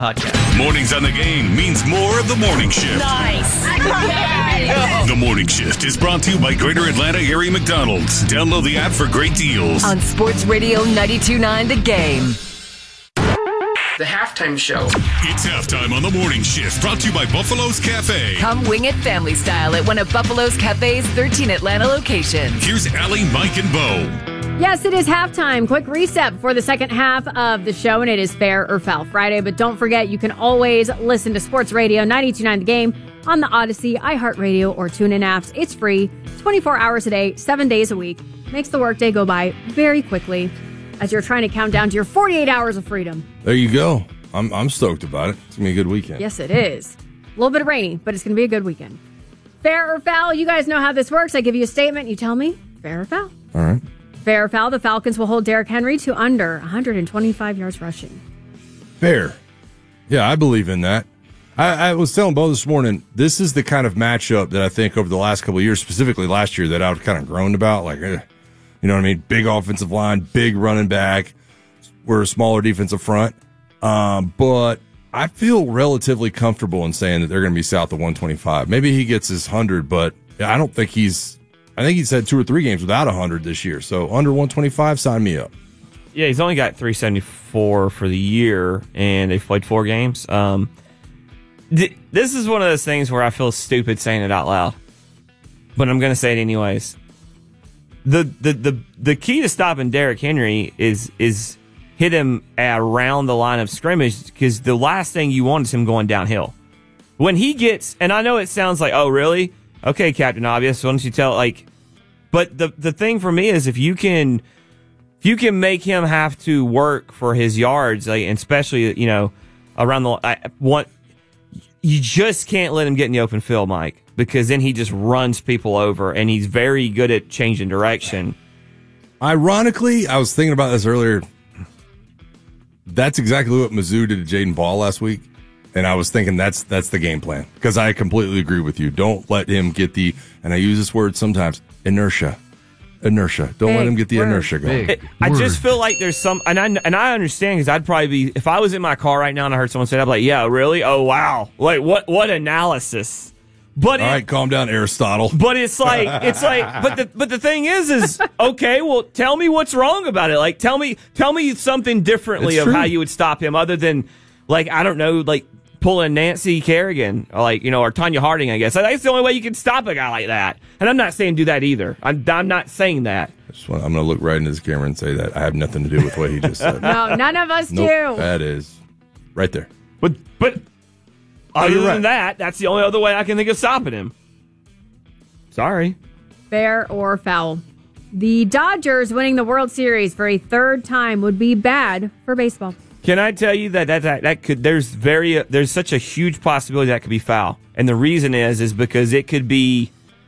Podcast. Mornings on the Game means more of the morning shift. Nice. The morning shift is brought to you by Greater Atlanta Area McDonald's. Download the app for great deals. On Sports Radio 92.9 The Game. The halftime show. It's halftime on the morning shift, brought to you by Buffalo's Cafe. Come wing it family style at one of Buffalo's Cafe's 13 Atlanta locations. Here's Allie, Mike, and Bo. Yes, it is halftime. Quick reset for the second half of the show, and it is Fair or Foul Friday. But don't forget, you can always listen to Sports Radio 92.9 The Game on the Odyssey, iHeartRadio, or TuneIn apps. It's free, 24 hours a day, 7 days a week. Makes the workday go by very quickly as you're trying to count down to your 48 hours of freedom. There you go. I'm stoked about it. It's going to be a good weekend. Yes, it is. A little bit of rainy, but it's going to be a good weekend. Fair or foul, you guys know how this works. I give you a statement. You tell me fair or foul. All right. Fair or foul, the Falcons will hold Derrick Henry to under 125 yards rushing. Fair. Yeah, I believe in that. I was telling Bo this morning, this is the kind of matchup that I think over the last couple of years, specifically last year, that I've kind of groaned about. Like, you know what I mean? Big offensive line, big running back. We're a smaller defensive front. But I feel relatively comfortable in saying that they're going to be south of 125. Maybe he gets his 100, but I don't think I think he's had 2 or 3 games without 100 this year. So under 125, sign me up. Yeah, he's only got 374 for the year, and they've played 4 games. This is one of those things where I feel stupid saying it out loud, but I'm going to say it anyways. The key to stopping Derrick Henry is hit him around the line of scrimmage, because the last thing you want is him going downhill. When he gets, and I know it sounds like, oh, really? Okay, Captain Obvious, why don't you tell, like, but the thing for me is if you can make him have to work for his yards, like, and especially, you know, around you just can't let him get in the open field, Mike, because then he just runs people over, and he's very good at changing direction. Ironically, I was thinking about this earlier. That's exactly what Mizzou did to Jaden Ball last week. And I was thinking that's the game plan, because I completely agree with you. Don't let him get the, and I use this word sometimes, inertia. Don't let him get the inertia going. I just feel like there's some, and I understand, because I'd probably be, if I was in my car right now and I heard someone say that, I'd be like, yeah, really? Oh, wow. Like, what analysis? But all right, calm down, Aristotle. But it's like, but the thing is, okay, well, tell me what's wrong about it. Like, tell me something differently of how you would stop him, other than, like, I don't know, like, pulling Nancy Kerrigan, or, like, you know, or Tanya Harding, I guess. That's the only way you can stop a guy like that. And I'm not saying do that either. I'm not saying that. I'm going to look right into this camera and say that I have nothing to do with what he just said. No, none of us do. That is right there. But other than that, that's the only other way I can think of stopping him. Sorry. Fair or foul? The Dodgers winning the World Series for a 3rd time would be bad for baseball. Can I tell you that could, there's such a huge possibility that could be foul, and the reason is because it could be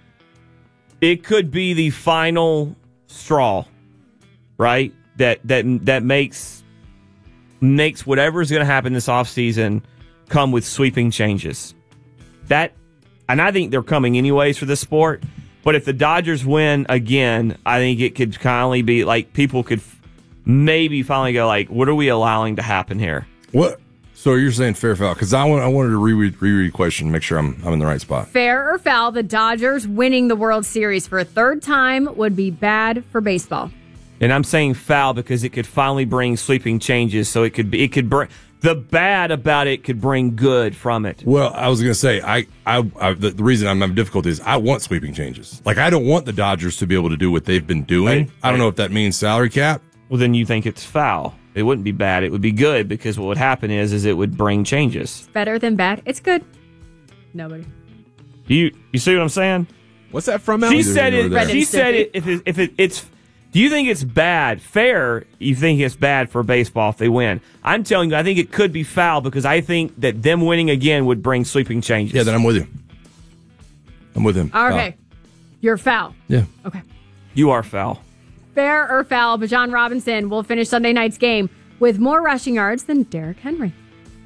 the final straw, right? That makes whatever's going to happen this offseason come with sweeping changes. And I think they're coming anyways for this sport. But if the Dodgers win again, I think it could kindly be like people could maybe finally go like, what are we allowing to happen here? What? So you're saying fair or foul? Because I wanted to reread the question, make sure I'm in the right spot. Fair or foul, the Dodgers winning the World Series for a 3rd time would be bad for baseball. And I'm saying foul because it could finally bring sweeping changes. So it could bring the bad about it could bring good from it. Well, I was going to say, the reason I'm having difficulty is I want sweeping changes. Like, I don't want the Dodgers to be able to do what they've been doing. Right. I don't know if that means salary cap. Well, then you think it's foul. It wouldn't be bad. It would be good, because what would happen is it would bring changes. Better than bad. It's good. Nobody. You see what I'm saying? What's that from? She said it. She said it. If it's. Do you think it's bad? Fair. You think it's bad for baseball if they win? I'm telling you, I think it could be foul, because I think that them winning again would bring sweeping changes. Yeah, then I'm with you. I'm with him. Okay. Foul. You're foul. Yeah. Okay. You are foul. Fair or foul, Bijan Robinson will finish Sunday night's game with more rushing yards than Derrick Henry.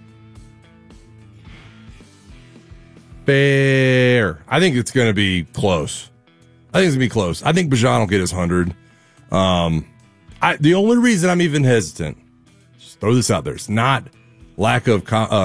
Fair. I think it's going to be close. I think Bijan will get his 100. The only reason I'm even hesitant, just throw this out there, it's not lack of